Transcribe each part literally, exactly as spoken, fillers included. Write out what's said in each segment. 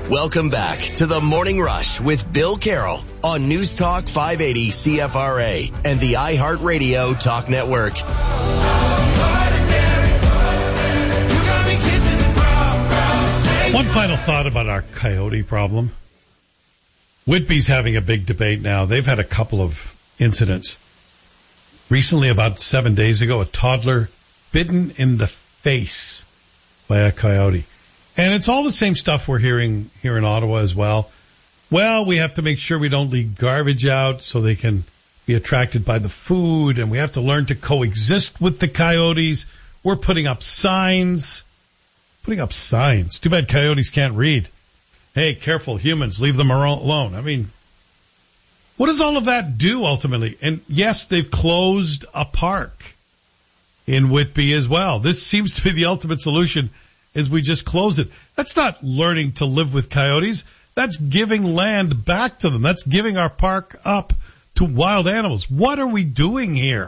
Welcome back to the Morning Rush with Bill Carroll on News Talk five eighty C F R A and the iHeartRadio Talk Network. One final thought about our coyote problem. Whitby's having a big debate now. They've had a couple of incidents. Recently, about seven days ago, a toddler bitten in the face by a coyote. And it's all the same stuff we're hearing here in Ottawa as well. Well, we have to make sure we don't leave garbage out so they can be attracted by the food, and we have to learn to coexist with the coyotes. We're putting up signs. Putting up signs. Too bad coyotes can't read. Hey, careful, humans, leave them alone. I mean, what does all of that do ultimately? And yes, they've closed a park in Whitby as well. This seems to be the ultimate solution, is we just close it. That's not learning to live with coyotes. That's giving land back to them. That's giving our park up to wild animals. What are we doing here?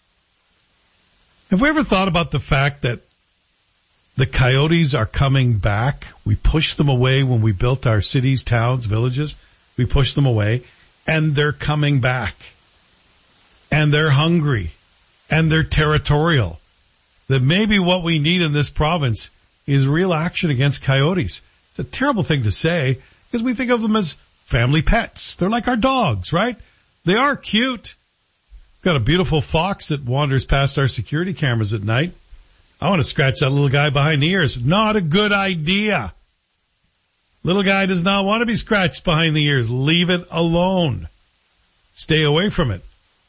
Have we ever thought about the fact that the coyotes are coming back? We pushed them away when we built our cities, towns, villages. We pushed them away, and they're coming back. And they're hungry, and they're territorial. That maybe what we need in this province is real action against coyotes. It's a terrible thing to say because we think of them as family pets. They're like our dogs, right? They are cute. We've got a beautiful fox that wanders past our security cameras at night. I want to scratch that little guy behind the ears. Not a good idea. Little guy does not want to be scratched behind the ears. Leave it alone. Stay away from it.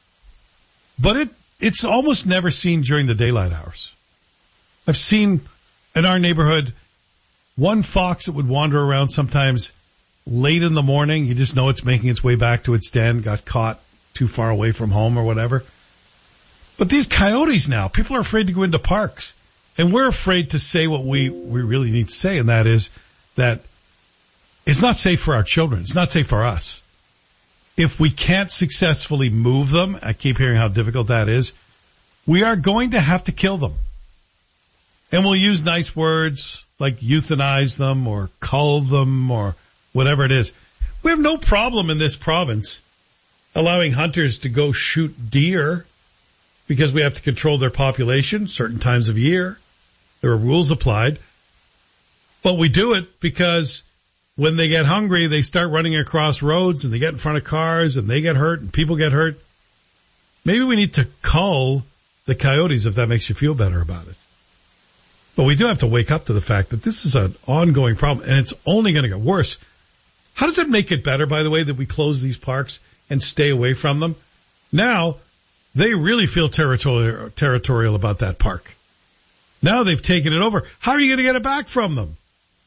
But it it's almost never seen during the daylight hours. I've seen in our neighborhood one fox that would wander around sometimes late in the morning. You just know it's making its way back to its den, got caught too far away from home or whatever. But these coyotes now, people are afraid to go into parks. And we're afraid to say what we, we really need to say, and that is that it's not safe for our children. It's not safe for us. If we can't successfully move them, I keep hearing how difficult that is, we are going to have to kill them. And we'll use nice words like euthanize them or cull them or whatever it is. We have no problem in this province allowing hunters to go shoot deer because we have to control their population certain times of year. There are rules applied. But we do it because when they get hungry, they start running across roads and they get in front of cars and they get hurt and people get hurt. Maybe we need to cull the coyotes if that makes you feel better about it. But we do have to wake up to the fact that this is an ongoing problem and it's only going to get worse. How does it make it better, by the way, that we close these parks and stay away from them? Now, they really feel territorial, territorial about that park. Now they've taken it over. How are you going to get it back from them?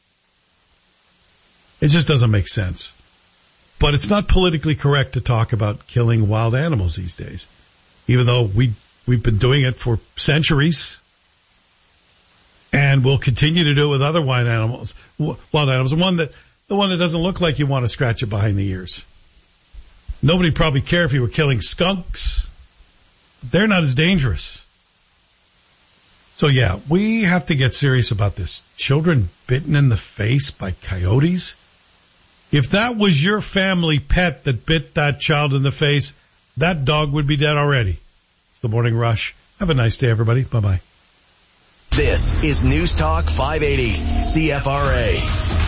It just doesn't make sense. But it's not politically correct to talk about killing wild animals these days, even though we, we've been doing it for centuries. And we'll continue to do it with other wild animals. Wild animals, the one that the one that doesn't look like you want to scratch it behind the ears. Nobody'd probably care if you were killing skunks. They're not as dangerous. So yeah, we have to get serious about this. Children bitten in the face by coyotes. If that was your family pet that bit that child in the face, that dog would be dead already. It's the Morning Rush. Have a nice day, everybody. Bye-bye. This is News Talk five eighty C F R A.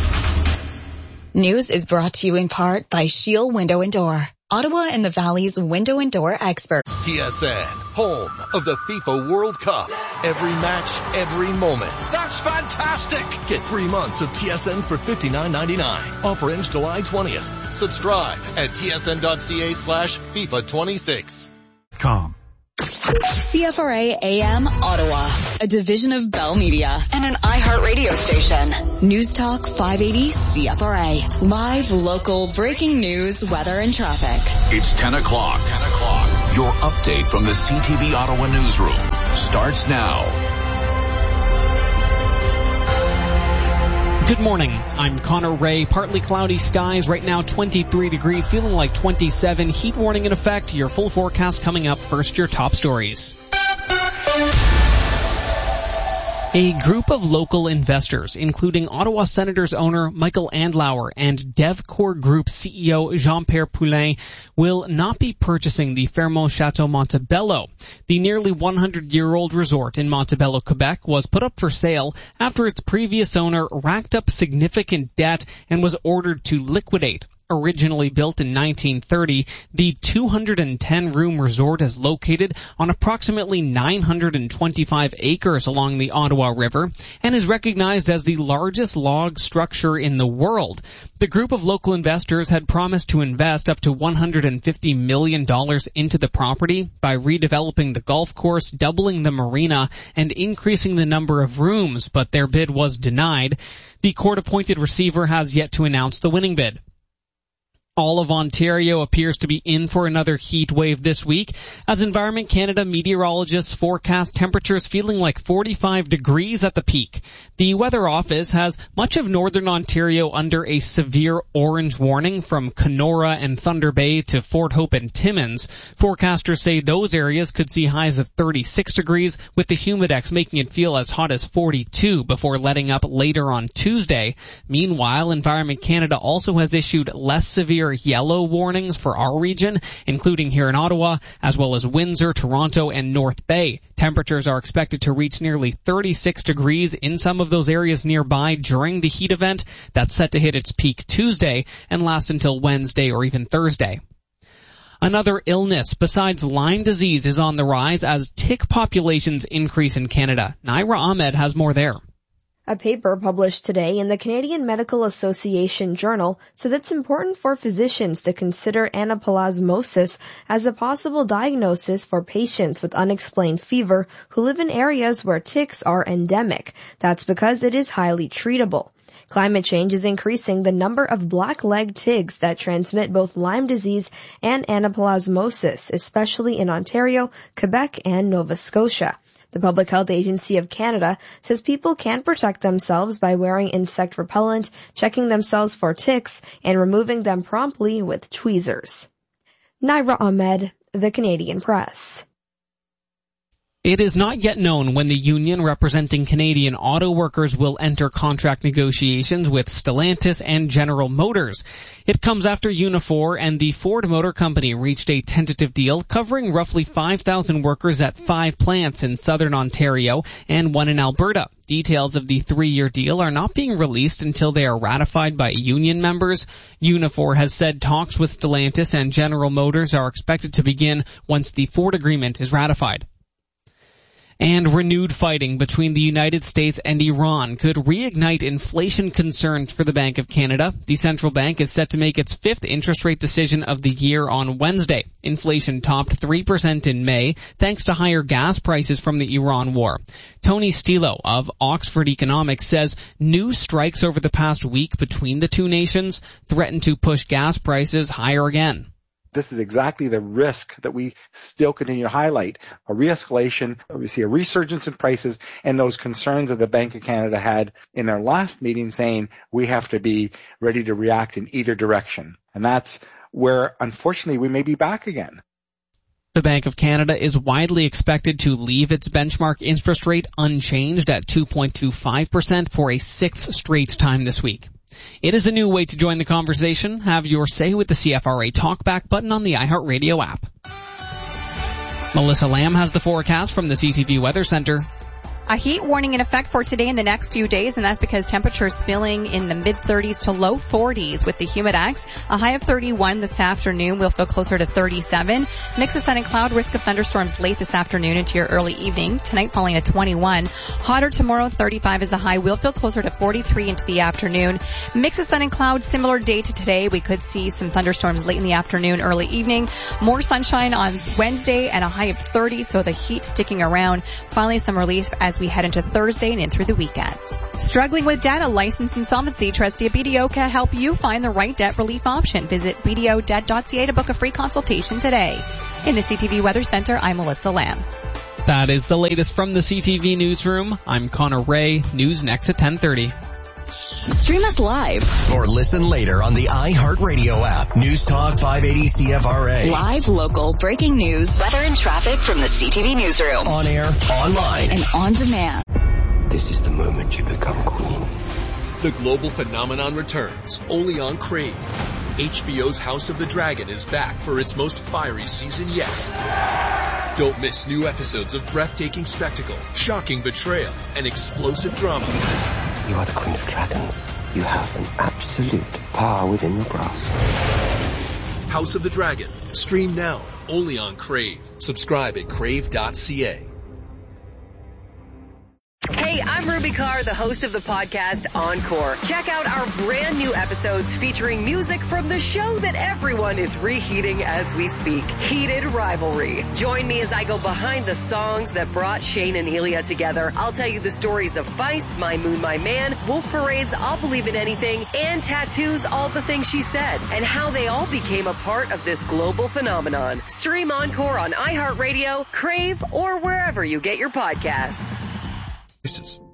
News is brought to you in part by Shield Window and Door, Ottawa and the Valley's window and door expert. T S N, home of the FIFA World Cup. Every match, every moment. That's fantastic! Get three months of T S N for fifty-nine ninety-nine. Offer ends July twentieth. Subscribe at tsn.ca slash FIFA 26. Com. C F R A A M Ottawa, a division of Bell Media and an iHeartRadio station. News Talk five eighty C F R A. Live, local, breaking news, weather, and traffic. It's ten o'clock. ten o'clock. Your update from the C T V Ottawa newsroom starts now. Good morning. I'm Connor Ray. Partly cloudy skies. Right now twenty-three degrees, feeling like twenty-seven. Heat warning in effect. Your full forecast coming up. First, your top stories. A group of local investors, including Ottawa Senators owner Michael Andlauer and DevCore Group C E O Jean-Pierre Poulin, will not be purchasing the Fairmont Chateau Montebello. The nearly one hundred year old resort in Montebello, Quebec, was put up for sale after its previous owner racked up significant debt and was ordered to liquidate. Originally built in nineteen thirty, the two hundred ten room resort is located on approximately nine hundred twenty-five acres along the Ottawa River and is recognized as the largest log structure in the world. The group of local investors had promised to invest up to one hundred fifty million dollars into the property by redeveloping the golf course, doubling the marina, and increasing the number of rooms, but their bid was denied. The court-appointed receiver has yet to announce the winning bid. All of Ontario appears to be in for another heat wave this week, as Environment Canada meteorologists forecast temperatures feeling like forty-five degrees at the peak. The Weather Office has much of northern Ontario under a severe orange warning from Kenora and Thunder Bay to Fort Hope and Timmins. Forecasters say those areas could see highs of thirty-six degrees, with the humidex making it feel as hot as forty-two before letting up later on Tuesday. Meanwhile, Environment Canada also has issued less severe yellow warnings for our region, including here in Ottawa, as well as Windsor, Toronto, and North Bay. Temperatures are expected to reach nearly thirty-six degrees in some of those areas nearby during the heat event that's set to hit its peak Tuesday and last until Wednesday or even Thursday. Another illness besides Lyme disease is on the rise as tick populations increase in Canada. Naira Ahmed has more there. A paper published today in the Canadian Medical Association Journal said it's important for physicians to consider anaplasmosis as a possible diagnosis for patients with unexplained fever who live in areas where ticks are endemic. That's because it is highly treatable. Climate change is increasing the number of black-legged ticks that transmit both Lyme disease and anaplasmosis, especially in Ontario, Quebec, and Nova Scotia. The Public Health Agency of Canada says people can protect themselves by wearing insect repellent, checking themselves for ticks, and removing them promptly with tweezers. Naira Ahmed, The Canadian Press. It is not yet known when the union representing Canadian auto workers will enter contract negotiations with Stellantis and General Motors. It comes after Unifor and the Ford Motor Company reached a tentative deal covering roughly five thousand workers at five plants in southern Ontario and one in Alberta. Details of the three-year deal are not being released until they are ratified by union members. Unifor has said talks with Stellantis and General Motors are expected to begin once the Ford agreement is ratified. And renewed fighting between the United States and Iran could reignite inflation concerns for the Bank of Canada. The central bank is set to make its fifth interest rate decision of the year on Wednesday. Inflation topped three percent in May, thanks to higher gas prices from the Iran war. Tony Stilo of Oxford Economics says new strikes over the past week between the two nations threaten to push gas prices higher again. This is exactly the risk that we still continue to highlight. A re-escalation, we see a resurgence in prices, and those concerns that the Bank of Canada had in their last meeting saying we have to be ready to react in either direction. And that's where, unfortunately, we may be back again. The Bank of Canada is widely expected to leave its benchmark interest rate unchanged at two point two five percent for a sixth straight time this week. It is a new way to join the conversation. Have your say with the C F R A Talkback button on the iHeartRadio app. Melissa Lamb has the forecast from the C T V Weather Center. A heat warning in effect for today and the next few days, and that's because temperatures feeling in the mid-thirties to low forties with the humidex. A high of thirty-one this afternoon. We'll feel closer to thirty-seven. Mix of sun and cloud, risk of thunderstorms late this afternoon into your early evening. Tonight falling at twenty-one. Hotter tomorrow, thirty-five is the high. We'll feel closer to forty-three into the afternoon. Mix of sun and cloud, similar day to today. We could see some thunderstorms late in the afternoon, early evening. More sunshine on Wednesday and a high of thirty, so the heat sticking around. Finally, some relief as we head into Thursday and in through the weekend. Struggling with debt, a licensed insolvency trustee at B D O can help you find the right debt relief option. Visit B D O debt dot C A to book a free consultation today. In the C T V Weather Center, I'm Melissa Lamb. That is the latest from the C T V Newsroom. I'm Connor Ray. News next at ten thirty. Stream us live or listen later on the iHeartRadio app. News Talk five eighty C F R A. Live, local, breaking news, weather and traffic from the C T V Newsroom. On air, online, and on demand. This is the moment you become queen. The global phenomenon returns, only on Crave. H B O's House of the Dragon is back for its most fiery season yet. Don't miss new episodes of breathtaking spectacle, shocking betrayal, and explosive drama. You are the Queen of Dragons. You have an absolute power within your grasp. House of the Dragon. Stream now, only on Crave. Subscribe at crave dot c a. Hey, I'm Ruby Carr, the host of the podcast Encore. Check out our brand new episodes featuring music from the show that everyone is reheating as we speak, Heated Rivalry. Join me as I go behind the songs that brought Shane and Ilya together. I'll tell you the stories of Feist, My Moon, My Man, Wolf Parade's I'll Believe in Anything, and Tattoo's All the Things She Said, and how they all became a part of this global phenomenon. Stream Encore on iHeartRadio, Crave, or wherever you get your podcasts. This is